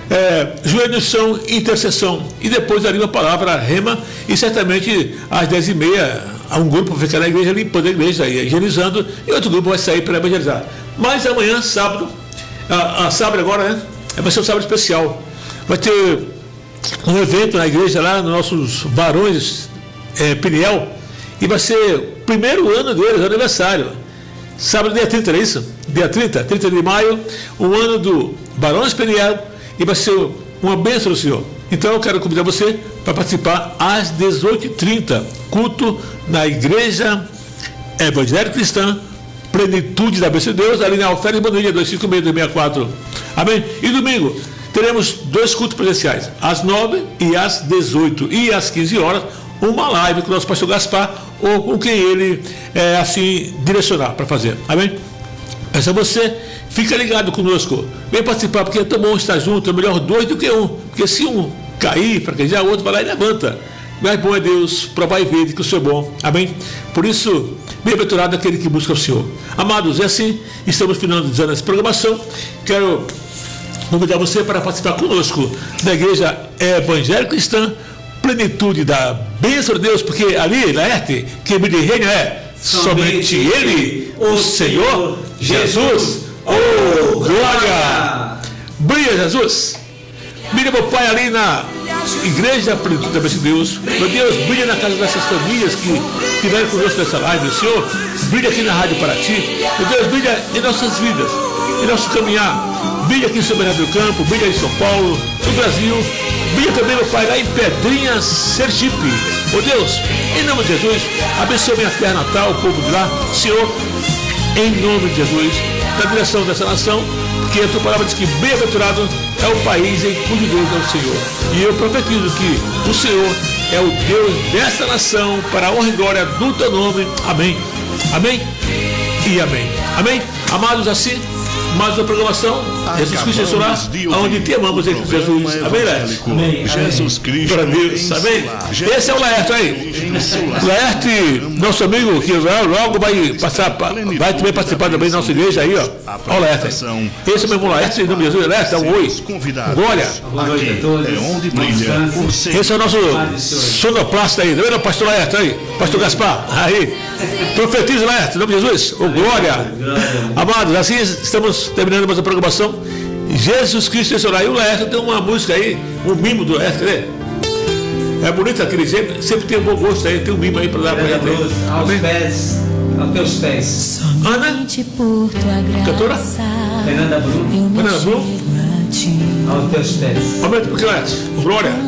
joelho no chão, intercessão. E depois ali uma palavra rema, e certamente às 10h30 há um grupo vai ficar na igreja, limpando a igreja, higienizando, e outro grupo vai sair para evangelizar. Mas amanhã, sábado, sábado agora, né? Vai ser um sábado especial. Vai ter um evento na igreja lá, nos nossos varões Peniel, e vai ser o primeiro ano deles, aniversário. Sábado, dia 30, não é isso? Dia 30 de maio, um ano do Barões Peniel, e vai ser uma bênção do Senhor. Então eu quero convidar você para participar às 18h30, culto na Igreja Evangélica Cristã, Plenitude da Bênção de Deus, ali na Alferes Bandeirinha 256-264. Amém? E domingo teremos 2 cultos presenciais, às 9 e às 18, e às 15 horas, uma live com o nosso pastor Gaspar, ou com quem ele assim direcionar para fazer. Amém? Essa você, fica ligado conosco, vem participar, porque é tão bom estar junto, é melhor 2 do que 1, porque se um cair, fraquejar, o outro vai lá e levanta. Mas bom é Deus, provar e ver que o Senhor é bom. Amém? Por isso, bem-aventurado aquele que busca o Senhor. Amados, é assim, estamos finalizando essa programação. Quero convidar você para participar conosco da Igreja Evangélica Cristã, Plenitude da Bênção de Deus, porque ali, Laerte, que me reina somente Ele, o Senhor Jesus. Oh, glória! Brilha, Jesus! Brilha, meu Pai, ali na Igreja Plenitude da Bênção de Deus. Meu Deus, brilha na casa dessas famílias que estiveram conosco nessa live. O Senhor, brilha aqui na Rádio Paraty. Meu Deus, brilha em nossas vidas, em nosso caminhar. Brilha aqui em São Bernardo do Campo, brilha em São Paulo, no Brasil. Brilha também, meu Pai, lá em Pedrinhas, Sergipe. Meu Deus, em nome de Jesus, abençoe minha terra natal, o povo de lá. Senhor, em nome de Jesus, na direção dessa nação, porque a tua palavra diz que bem-aventurado é o país em cujo Deus é o Senhor. E eu profetizo que o Senhor é o Deus desta nação, para a honra e glória do teu nome. Amém. Amém e amém. Amém. Amados, assim, mais uma programação, Jesus Cristo Ressorar, onde te amamos em Jesus. Amém, Laerte? Jesus Cristo. Para Deus. Amém? Esse é o Laerte aí. Laerte, nosso amigo, que logo vai passar, vai também participar também da nossa igreja aí, ó. Olha o Laerte. Esse é o mesmo Laerte, em nome de Jesus. Laerte, dá um oi. Glória. Boa noite a todos. É onde brilha. Esse é o nosso sonoplasta aí, tá vendo? Pastor Laerte aí, Pastor Gaspar, aí. Profetiza, Laerte, em nome de Jesus. Oh, glória. Amados, assim estamos terminando mais a programação. Jesus Cristo Ressorar. E o Laerte tem uma música aí, um mimo do Laerte, né? É bonito aquele jeito, sempre tem um bom gosto aí, tem um mimo aí para dar para ele. Aos teus pés. Ana? Cantora? Fernanda Brum. Fernanda Brum? Aos teus pés. Aumenta um pouquinho, Laerte. Glória.